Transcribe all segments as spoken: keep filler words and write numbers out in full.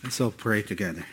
Let's all pray together.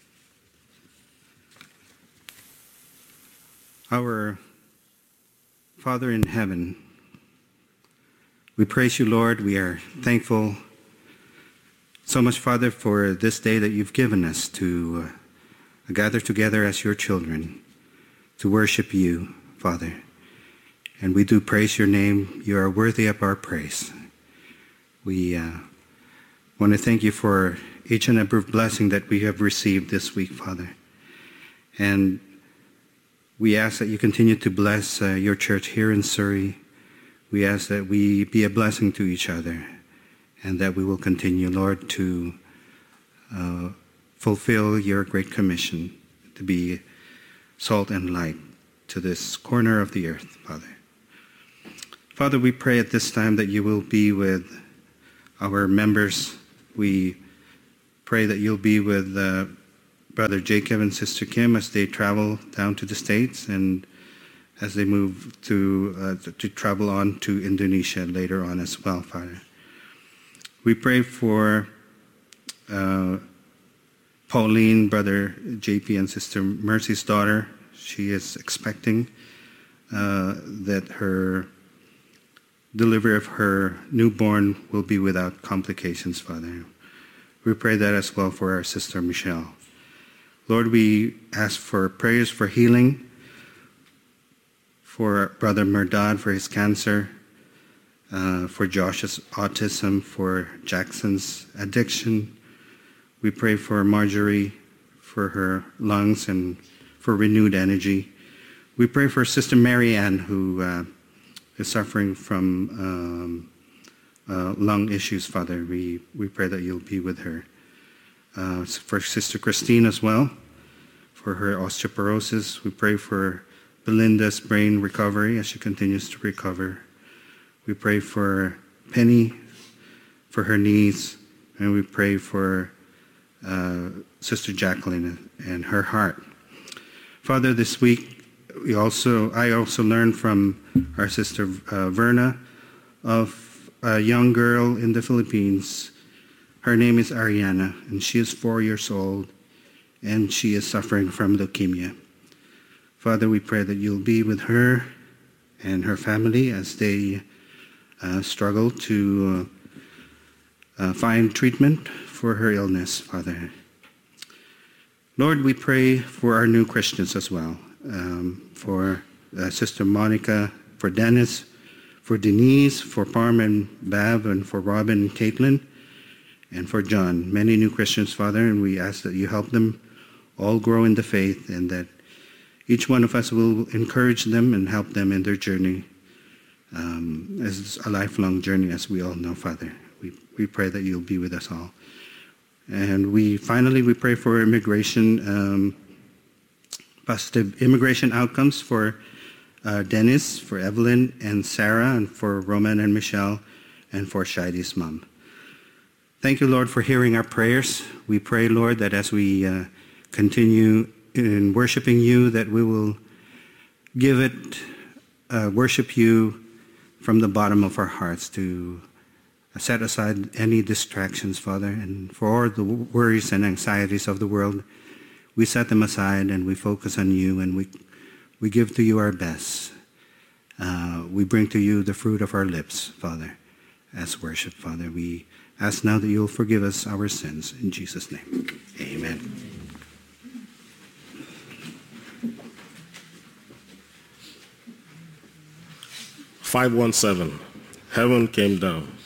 Our Father in heaven, we praise you, Lord. We are thankful so much, Father, for this day that you've given us to uh, gather together as your children to worship you, Father. And we do praise your name. You are worthy of our praise. We uh, want to thank you for each and every blessing that we have received this week, Father. And we ask that you continue to bless uh, your church here in Surrey. We ask that we be a blessing to each other and that we will continue, Lord, to uh, fulfill your great commission to be salt and light to this corner of the earth, Father. Father, we pray at this time that you will be with our members. We pray that you'll be with uh, Brother Jacob and Sister Kim as they travel down to the States and as they move to, uh, to, to travel on to Indonesia later on as well, Father. We pray for uh, Pauline, Brother J P, and Sister Mercy's daughter. She is expecting uh, that her delivery of her newborn will be without complications, Father. We pray that as well for our sister Michelle. Lord, we ask for prayers for healing for Brother Merdad for his cancer, uh, for Josh's autism, for Jackson's addiction. We pray for Marjorie for her lungs and for renewed energy. We pray for Sister Marianne, who uh, is suffering from um, uh, lung issues, Father. We, we pray that you'll be with her. Uh, for Sister Christine as well, for her osteoporosis. We pray for Belinda's brain recovery as she continues to recover. We pray for Penny, for her knees, and we pray for uh, Sister Jacqueline and her heart. Father, this week we also I also learned from our sister uh, Verna of a young girl in the Philippines. Her name is Ariana, and she is four years old, and she is suffering from leukemia. Father, we pray that you'll be with her and her family as they uh, struggle to uh, uh, find treatment for her illness, Father. Lord, we pray for our new Christians as well, um, for uh, Sister Monica, for Dennis, for Denise, for Parm and Bav, and for Robin and Caitlin, and for John, many new Christians, Father, and we ask that you help them all grow in the faith and that each one of us will encourage them and help them in their journey um, as a lifelong journey, as we all know, Father. We, we pray that you'll be with us all. And we finally, we pray for immigration, um, positive immigration outcomes for uh, Dennis, for Evelyn and Sarah, and for Roman and Michelle, and for Shaidi's mom. Thank you, Lord, for hearing our prayers. We pray, Lord, that as we uh, continue in worshiping you, that we will give it, uh, worship you from the bottom of our hearts, to set aside any distractions, Father, and for all the worries and anxieties of the world, we set them aside and we focus on you, and we we give to you our best. Uh, we bring to you the fruit of our lips, Father, as worship, Father. We ask now that you will forgive us our sins. In Jesus' name, amen. five one seven, Heaven Came Down.